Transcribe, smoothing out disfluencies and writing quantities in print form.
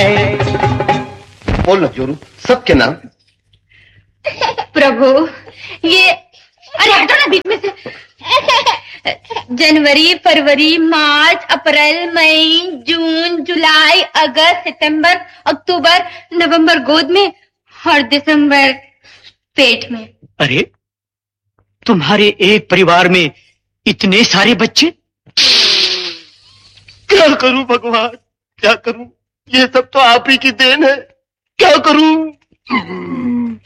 बोल जोरू, सबके नाम। प्रभु, ये अरे हटो ना बीच में से। जनवरी, फरवरी, मार्च, अप्रैल, मई, जून, जुलाई, अगस्त, सितंबर, अक्टूबर, नवंबर गोद में और दिसंबर पेट में। अरे तुम्हारे एक परिवार में इतने सारे बच्चे? क्या करूं भगवान, क्या करूं? ये सब तो आप ही की देन है। क्या करूं?